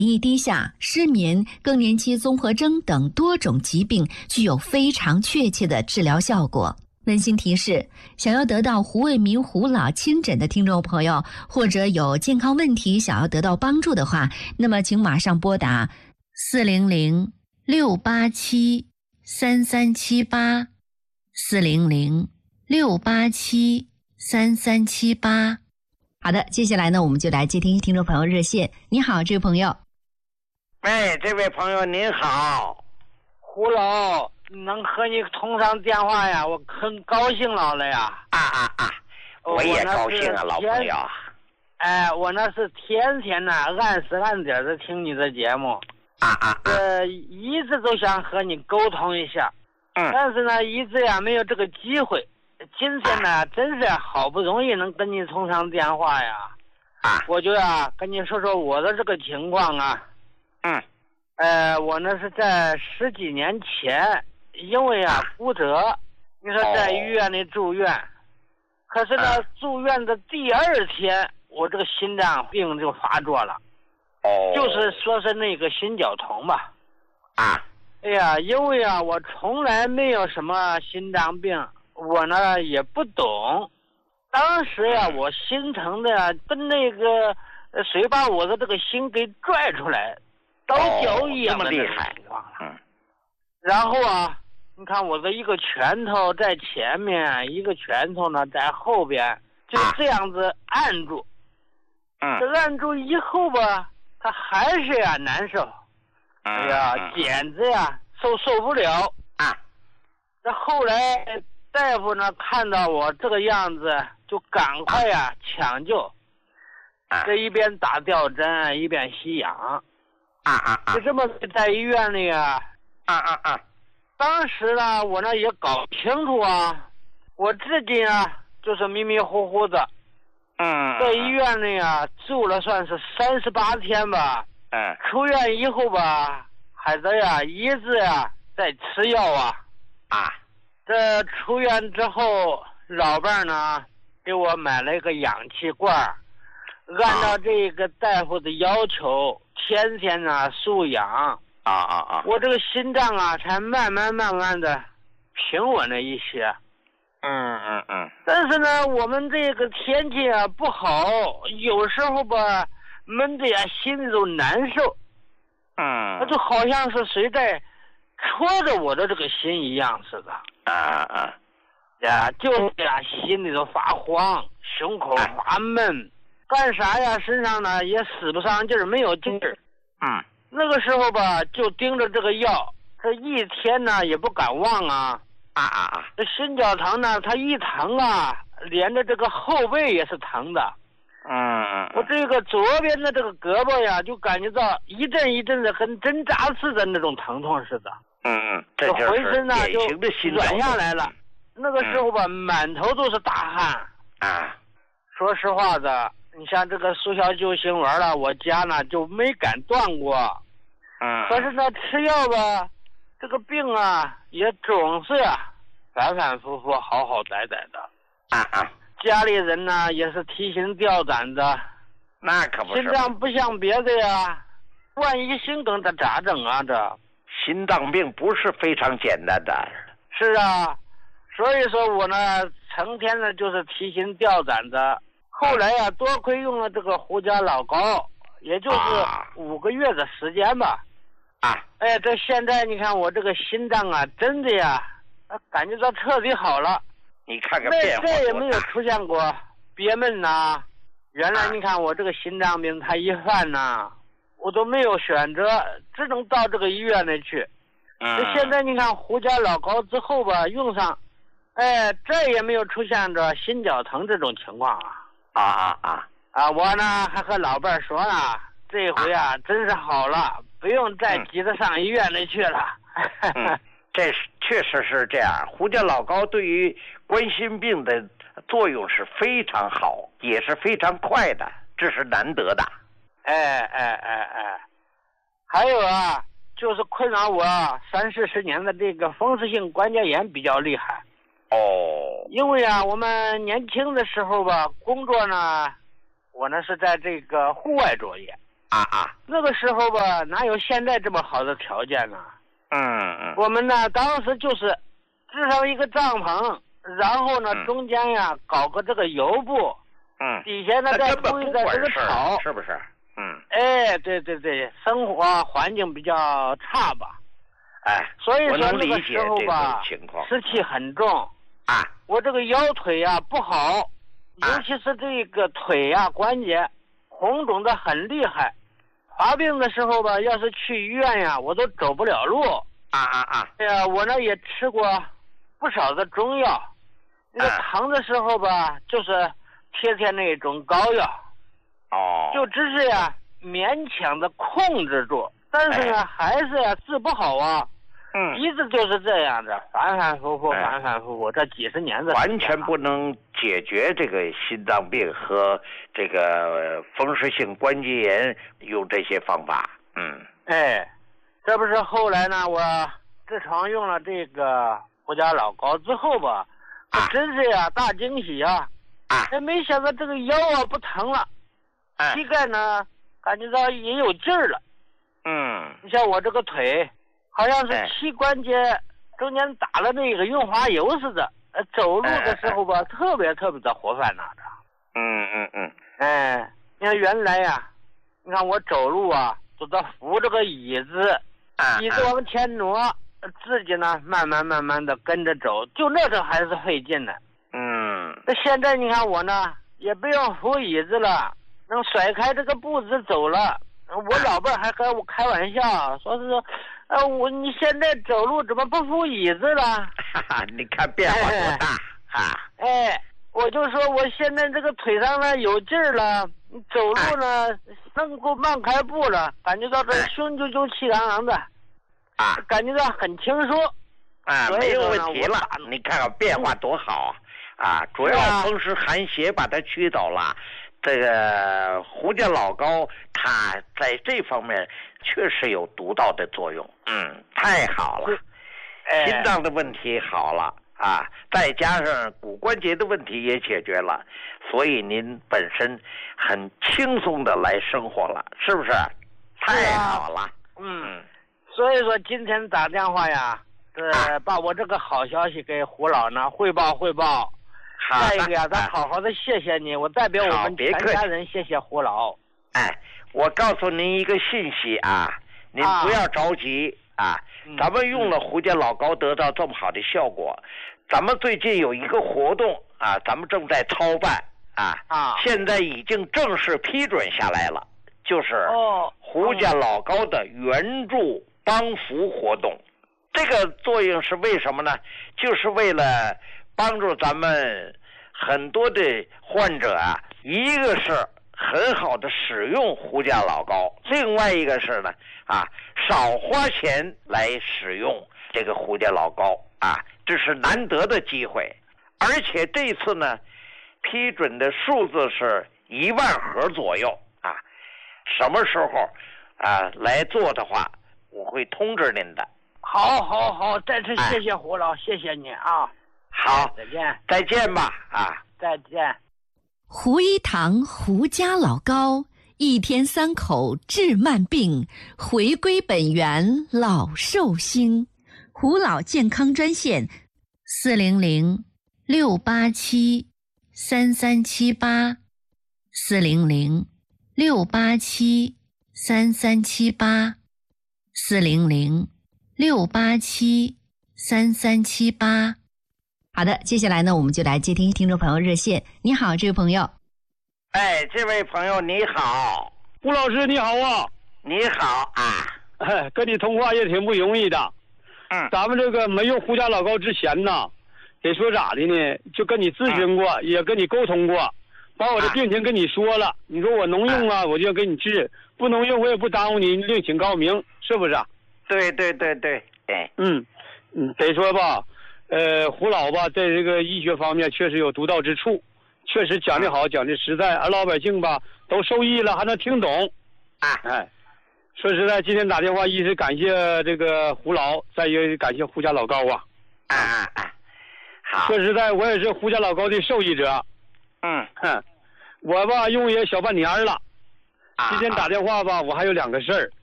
免疫低下、失眠、更年期综合征等多种疾病，具有非常确切的治疗效果。温馨提示：想要得到胡卫民胡老亲诊的听众朋友，或者有健康问题想要得到帮助的话，那么请马上拨打400-687-3378，400-687-3378。好的，接下来呢，我们就来接听听众朋友热线。你好，这位朋友。 哎，这位朋友您好，胡老，能和你通上电话呀，我很高兴了呀。 我也高兴啊，老朋友。 哎，我那是天天呢，按时按点的听你的节目。一直都想和你沟通一下，但是呢，一直呀没有这个机会。今天呢，真是好不容易能跟你通上电话呀。我就跟你说说我的这个情况啊。我呢是在10几年前，因为骨折，你说在医院里住院，可是呢，住院的第2天，我这个心脏病就发作了。就是说是那个心绞疼吧。哎呀，因为我从来没有什么心脏病，我呢也不懂。当时我心疼的跟那个谁把我的这个心给拽出来，刀绞一样的那种情况了。然后你看我的一个拳头在前面，一个拳头呢在后边，就这样子按住。这按住以后吧，他还是难受。哎呀，简直受不了。这后来大夫呢看到我这个样子，就赶快抢救。这一边打吊针，一边吸氧。就这么在医院里当时呢，我呢也搞不清楚我自己呢就是迷迷糊糊的。在医院里住了算是38天吧。出院以后吧，还在一直在吃药这出院之后，老伴儿呢给我买了一个氧气罐，按照这个大夫的要求，天天输氧。我这个心脏才慢慢的平稳了一些。但是呢，我们这个天气不好，有时候吧闷得心里都难受。那就好像是谁在戳着我的这个心一样似的。就是心里头发慌，胸口发闷，干啥身上呢也使不上劲儿，没有劲儿。那个时候吧，就盯着这个药，这一天呢也不敢忘这心绞疼呢，它一疼连着这个后背也是疼的。我这个左边的这个胳膊就感觉到一阵一阵的跟针扎似的那种疼痛似的。 这就是浑身典型的心软下来了。那个时候吧，满头都是大汗。说实话的，你像这个速效救心丸了，我家呢就没敢断过。可是呢，吃药吧，这个病也总是反反复复，好好歹歹的。家里人呢也是提心吊胆的。 那可不是。 心脏不像别的万一心梗它咋整这心脏病不是非常简单的。 是所以说我呢成天呢就是提心吊胆的。后来多亏用了这个胡椒老膏，也就是5个月的时间吧。这现在你看我这个心脏真的感觉到彻底好了。 你看看变化多大。 再也没有出现过憋闷原来你看我这个心脏病它一犯我都没有选择，只能到这个医院里去。现在你看胡椒老膏之后吧，用上，再也没有出现着心绞疼这种情况我呢还和老伴儿说了，这回真是好了，不用再急着上医院里去了。 这确实是这样。胡椒老膏对于冠心病的作用是非常好，也是非常快的，这是难得的。 还有就是困扰我30-40年的这个风湿性关节炎比较厉害。因为我们年轻的时候吧，工作呢，我呢是在这个户外作业。 那个时候吧，哪有现在这么好的条件呢？我们呢，当时就是支上一个帐篷，然后呢，中间呀搞个这个油布，底下呢再铺一个这个草， 是不是？ 哎，对，生活环境比较差吧？所以说那个时候吧，湿气很重我这个腰腿呀不好，尤其是这个腿呀关节红肿的很厉害。发病的时候吧，要是去医院呀，我都走不了路。哎呀，我呢也吃过不少的中药，那个疼的时候吧，就是贴那种膏药。就只是呀勉强的控制住，但是呢还是呀治不好啊。一直就是这样的，反反复复，这几十年的完全不能解决这个心脏病和这个风湿性关节炎用这些方法。 这不是后来呢，我自从用了这个胡家老膏之后吧，真是呀大惊喜啊！没想到这个腰啊不疼了，膝盖呢感觉到也有劲儿了。你像我这个腿。好像是膝关节中间打了那个润滑油似的，走路的时候吧，特别的活泛拿着。你看原来呀，你看我走路啊，都得扶着个椅子，椅子往前挪，自己呢慢慢的跟着走，就那时候还是费劲的。那现在你看我呢，也不用扶椅子了，能甩开这个步子走了。我老伴还和我开玩笑，说是你现在走路怎么不扶椅子了？ 你看变化多大我就说我现在这个腿上呢有劲儿了，走路呢能够慢开步了，感觉到这胸赳气昂昂的感觉到很轻松没有问题了。你看看变化多好主要风湿寒邪把它驱走了。这个胡家老膏它在这方面确实有独到的作用。太好了。心脏的问题好了再加上骨关节的问题也解决了，所以您本身很轻松的来生活了，是不是？太好了。 所以说今天打电话呀，把我这个好消息给胡老呢汇报。再一个呀，咱好好的谢谢你，我代表我们全家人谢谢胡老。 我告诉您一个信息您不要着急咱们用了胡家老膏得到这么好的效果，咱们最近有一个活动咱们正在操办现在已经正式批准下来了，就是胡家老膏的援助帮扶活动。这个作用是为什么呢？就是为了帮助咱们很多的患者一个是很好的使用胡家老膏，另外一个是呢少花钱来使用这个胡家老膏这是难得的机会。而且这次呢批准的数字是1万盒左右什么时候来做的话我会通知您的。 好，再次谢谢胡老，谢谢你好，再见吧再见。 胡一堂胡家老膏，1天3口治慢病，回归本源老寿星。胡老健康专线400-687-3378 400-687-3378 400-687-3378。好的，接下来呢，我们就来接听听众朋友热线。你好，这位朋友。 这位朋友你好。 胡老师你好你好跟你通话也挺不容易的。咱们这个没用胡家老膏之前呢，得说咋的呢，就跟你咨询过，也跟你沟通过，把我的病情跟你说了，你说我能用我就给你治，不能用我也不耽误你，另请高明，是不是？ 对。 得说吧，胡老吧，在这个医学方面确实有独到之处，确实讲的好，讲的实在，而老百姓吧都受益了，还能听懂。说实在，今天打电话一是感谢这个胡老，再一个感谢胡家老膏好。 说实在，我也是胡家老膏的受益者。我吧用也小半年了， 今天打电话吧，我还有2个事儿。